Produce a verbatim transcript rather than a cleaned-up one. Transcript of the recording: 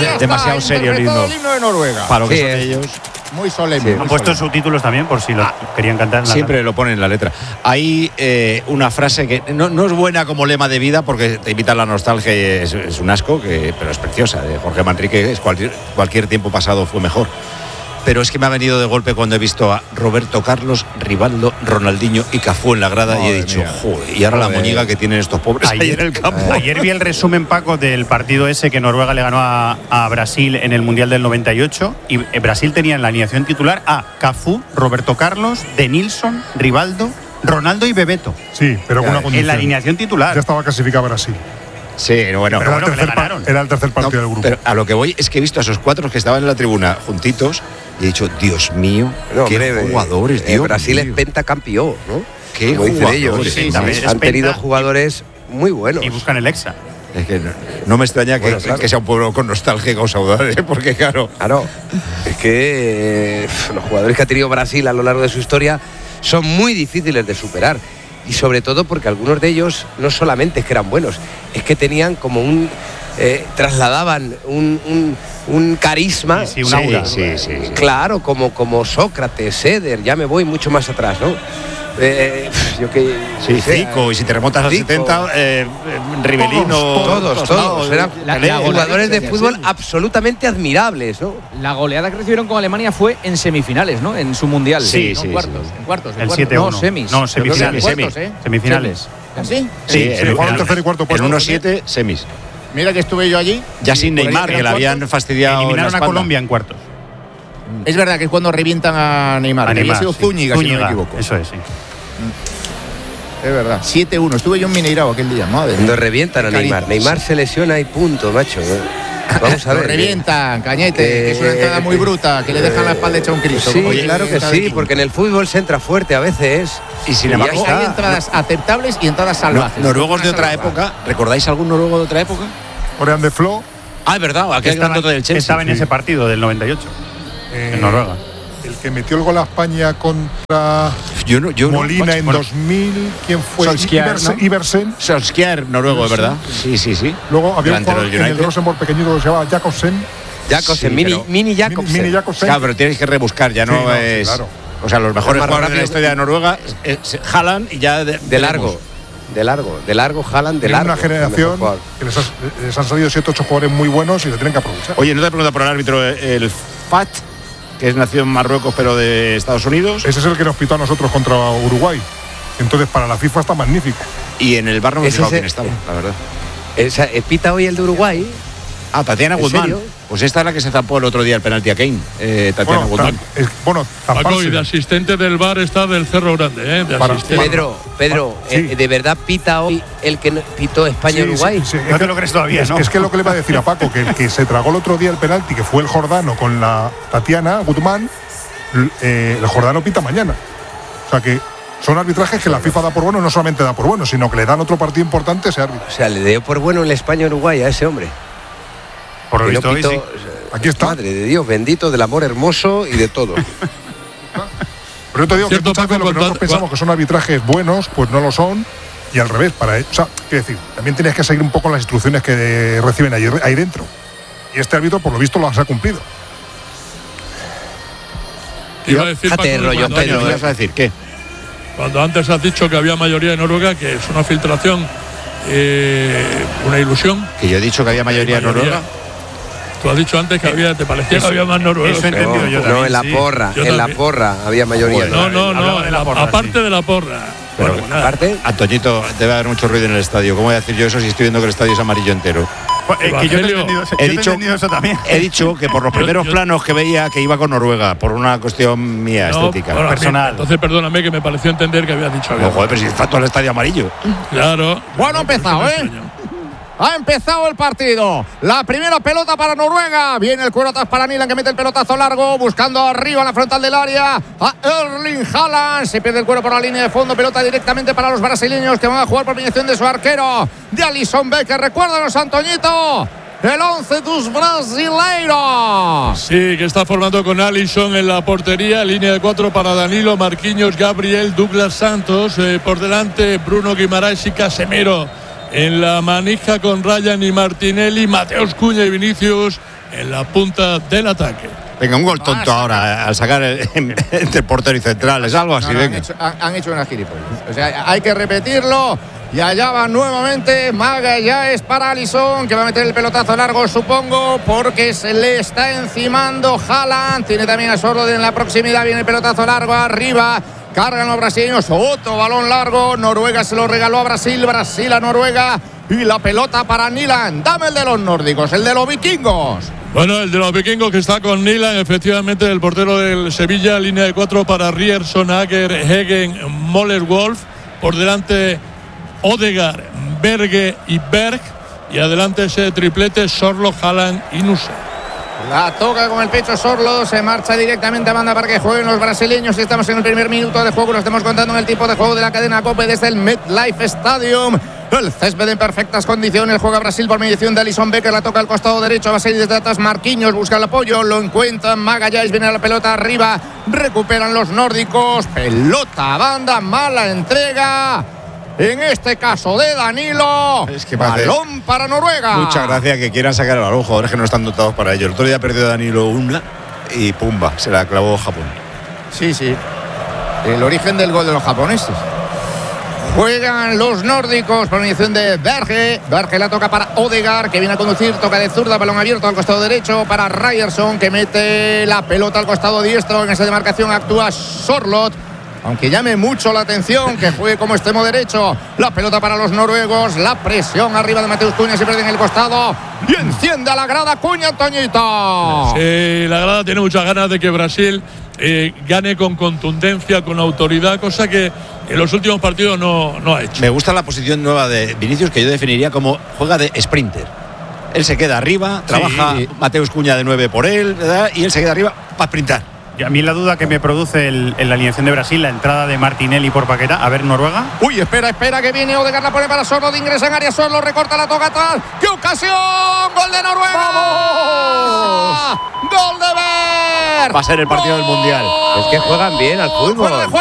ya demasiado está, serio el himno. el himno de Noruega. Para lo que Sí, son es. ellos. Muy solemne. Sí. muy Han puesto solemne. subtítulos también por si lo Ah, querían cantar en la Siempre radio. lo ponen en la letra. Hay eh, una frase que no, no es buena como lema de vida porque te invita a la nostalgia y es, es un asco, que, pero es preciosa. De Jorge Manrique, es cualquier, cualquier tiempo pasado fue mejor. Pero es que me ha venido de golpe cuando he visto a Roberto Carlos, Rivaldo, Ronaldinho y Cafú en la grada. Madre y he dicho, mía. joder, y ahora Joder. la moñiga que tienen estos pobres ahí Ayer, en el campo. ayer vi el resumen, Paco, del partido ese que Noruega le ganó a, a Brasil en el Mundial del noventa y ocho. Y Brasil tenía en la alineación titular a Cafú, Roberto Carlos, Denilson, Rivaldo, Ronaldo y Bebeto. Sí, pero con una condición. En la alineación titular. Ya estaba clasificado Brasil. Sí, bueno. Pero era, bueno, el que tercer le pa- ganaron. era el tercer No, partido del grupo. pero a lo que voy es que he visto a esos cuatro que estaban en la tribuna juntitos y he dicho, Dios mío, No, qué hombre, jugadores, eh, Dios Brasil mío. es pentacampeón, ¿no? Qué Como dicen ellos. jugadores. Sí, Sí, también sí. es Han tenido penta jugadores muy buenos. Y buscan el Exa. Es que no, no me extraña que, Bueno, claro. que sea un pueblo con nostalgia o saudades, porque claro. Claro, es que eh, los jugadores que ha tenido Brasil a lo largo de su historia son muy difíciles de superar. Y sobre todo porque algunos de ellos no solamente es que eran buenos, es que tenían como un... eh, trasladaban un, un, un carisma. Sí, sí, un aura. Sí, sí, sí. Claro, como, como Sócrates, Eder, ya me voy mucho más atrás, ¿no? Eh, yo que Sí, no sé, Zico, y si te remontas al Zico. setenta, eh, eh, Rivelino. Todos, todos, Tostado, eran La- Pelé, la jugadores de Sí, fútbol sí. absolutamente admirables, ¿no? La goleada que recibieron con Alemania fue en semifinales, ¿no? En su mundial. Sí, no sí, en cuartos. sí. En cuartos. en El cuartos. siete uno. No, semis. No, Yo creo que semifinales. en cuartos, ¿eh? Semifinales. ¿Así? Sí, Sí, el, sí, jugaron tercer y cuarto puesto. el uno siete, semis. Mira que estuve yo allí. Ya y sin por ahí Neymar, eran que le habían cuartos. fastidiado. en la Eliminaron a espalda. Colombia en cuartos. Es verdad que es cuando revientan a Neymar. A que había Neymar, sido sí. Zúñiga, si no me Zúñiga, equivoco. Eso es, sí. Es verdad. siete uno. Estuve yo en Mineirao aquel día. Madre Cuando mía. revientan a Qué Neymar. caritas. Neymar se lesiona y punto, macho. Vamos a Lo ver. revientan, Cañete, Eh, que es una entrada muy eh, bruta, que le dejan la espalda hecha un Cristo. Sí, como claro que entrada de sí, King. porque en el fútbol se entra fuerte a veces. Y sin Y embargo, ya está. Hay entradas aceptables y entradas no- salvajes. noruegos de otra Salvajes. época. ¿Recordáis algún noruego de otra época? Corean de Flo. Ah, es verdad, aquel Estaba, grandote del Chelsea. estaba en sí. ese partido del noventa y ocho, eh, en Noruega. El que metió el gol a España contra Yo no, yo no- Molina en bueno, dos mil. ¿Quién fue? Solskjaer, Iversen. ¿no? Iversen. Solskjaer, noruego, es verdad. Sí, sí, sí. Luego había un Delantero jugador del en el United. Rosenborg pequeñito que se llamaba Jakobsen. Jacobsen, Sí, mini, pero- mini Jacobsen. Mini, mini Jakobsen. Claro, pero tienes que rebuscar, ya Sí, no, no, sí, es. claro. O sea, los mejores Es más jugadores de la rápido. historia de Noruega es, es Haaland y ya. De, De largo, de largo, de largo, Haaland, de Tienen largo. una el mejor generación jugador. que les, has- les han salido siete ocho jugadores muy buenos y lo tienen que aprovechar. Oye, no te pregunta por el árbitro, el Fat, que es nacido en Marruecos pero de Estados Unidos. Ese es el que nos pitó a nosotros contra Uruguay. Entonces, para la FIFA está magnífico. Y en el bar no me he Ese fijado es el- quién estaba, la verdad. Esa- eh, pita hoy el de Uruguay. Ah, Tatiana ¿En Guzmán. serio? Pues esta es la que se zapó el otro día el penalti a Kane. Eh, Tatiana Bueno, Guzmán. ta- es- bueno, Paco, taparse. y de asistente del bar está del Cerro Grande, ¿eh? De Para- asistente. Pedro, Pedro, Sí. eh, ¿de verdad pita hoy el que no- pitó Sí, España-Uruguay? sí, sí. No Es te que- lo crees todavía, es, ¿no? es que lo que le iba a decir a Paco, que el que se tragó el otro día el penalti, que fue el Jordano con la Tatiana Guzmán, l- eh, el Jordano pita mañana. O sea que son arbitrajes que la FIFA da por bueno, no solamente da por bueno, sino que le dan otro partido importante a ese árbitro. O sea, le dio por bueno el España-Uruguay a ese hombre. Por lo Que no visto hoy pitó- sí. Aquí está. Madre de Dios, bendito del amor hermoso y de todo. Pero yo te digo que Cierto, muchas Paco, veces lo que cuando- nosotros pensamos que son arbitrajes buenos, pues no lo son. Y al revés, para o sea, quiero decir, también tienes que seguir un poco las instrucciones que reciben ahí, ahí dentro. Y este árbitro, por lo visto, las ha cumplido. Te iba a decir, Fíjate, Paco, rollo, cuando, Antonio, Pedro, ¿qué vas a decir? ¿Qué? cuando antes has dicho que había mayoría en Noruega, que es una filtración, eh, una ilusión. Que yo he dicho que había mayoría en Mayoría. Noruega. Tú has dicho antes que había, te parecía eso- que había más noruegos. eso he entendido No, yo no, también, en la sí. porra, Yo en la también. porra había mayoría. No, no, Hablaba no, de la la- porra, aparte sí. de la porra. Pero Bueno, nada. Aparte, Antoñito, debe haber mucho ruido en el estadio. ¿Cómo voy a decir yo eso si estoy viendo que el estadio es amarillo entero? Pues, eh, que yo te he Evangelio. entendido, eso- He yo te he dicho- entendido eso también. He dicho que por los Yo- primeros yo- planos que veía que iba con Noruega, por una cuestión mía No, estética. bueno, a mí- personal. Entonces, perdóname que me pareció entender que habías dicho No, algo. joder, pero si está todo el estadio amarillo. Claro. Bueno, ha empezado, ¿eh? Ha empezado el partido. La primera pelota para Noruega. Viene el cuero atrás para Nilan, que mete el pelotazo largo, buscando arriba en la frontal del área a Erling Haaland. Se pierde el cuero por la línea de fondo. Pelota directamente para los brasileños, que van a jugar por mediación de su arquero, de Alisson Becker. Recuérdanos, Antoñito, el once dos brasileiros. Sí, que está formando con Alisson en la portería, línea de cuatro para Danilo, Marquinhos, Gabriel, Douglas Santos, eh, por delante Bruno Guimaraes y Casemiro en la manija con Ryan y Martinelli, Mateus Cunha y Vinicius en la punta del ataque. Venga, un gol tonto ahora al sacar el, entre portero y central, es algo así, No, no, venga. han, hecho, han, han hecho una gilipollas. O sea, hay que repetirlo. Y allá va nuevamente Magallanes para Alisson, que va a meter el pelotazo largo, supongo, porque se le está encimando Haaland. Tiene también a Sordo en la proximidad. Viene el pelotazo largo arriba. Cargan los brasileños. Otro balón largo. Noruega se lo regaló a Brasil. Brasil a Noruega. Y la pelota para Nilan. Dame el de los nórdicos, el de los vikingos. Bueno, el de los vikingos que está con Nilan, efectivamente, el portero del Sevilla, línea de cuatro para Ryerson, Ager, Hegen, Moller-Wolf. Por delante Odegaard, Berge y Berg. Y adelante ese triplete Sorlo, Haaland y Nusa. La toca con el pecho Sorlo, se marcha directamente a banda para que jueguen los brasileños. Estamos en el primer minuto de juego, lo estamos contando en el tipo de juego de la cadena COPE desde el MetLife Stadium. El césped en perfectas condiciones, juega Brasil por mediación de Alisson Becker, la toca al costado derecho, va a salir desde atrás Marquinhos, busca el apoyo, lo encuentran Magallanes, viene la pelota arriba, recuperan los nórdicos, pelota a banda, mala entrega. En este caso de Danilo, es que balón para Noruega. Muchas gracias que quieran sacar el balón, jugadores que no están dotados para ello. El otro día perdió Danilo una y pumba, se la clavó Japón. Sí, sí. El origen del gol de los japoneses. Juegan los nórdicos por mediación de Berge. Berge la toca para Odegaard, que viene a conducir, toca de zurda, balón abierto al costado derecho para Ryerson, que mete la pelota al costado diestro. En esa demarcación actúa Sorloth. Aunque llame mucho la atención que juegue como extremo derecho. La pelota para los noruegos. La presión arriba de Mateus Cunha. Se pierde en el costado. Y enciende a la grada Cunha, Toñito. Sí, la grada tiene muchas ganas de que Brasil eh, gane con contundencia, con autoridad, cosa que en los últimos partidos no, no ha hecho. Me gusta la posición nueva de Vinicius, que yo definiría como juega de sprinter. Él se queda arriba, trabaja Sí. Mateus Cunha de nueve por él, ¿verdad? Y él se queda arriba para sprintar. Y a mí la duda que me produce el, en la alineación de Brasil, la entrada de Martinelli por Paquetá. A ver, Noruega. Uy, espera, espera, que viene Odegaard, la pone para Sorloth, ingresa en área, Sorloth recorta, la toca atrás. ¡Qué ocasión! ¡Gol de Noruega! ¡Vamos! ¡Gol de Berg! Va a ser el partido del Mundial. Es que juegan bien al fútbol.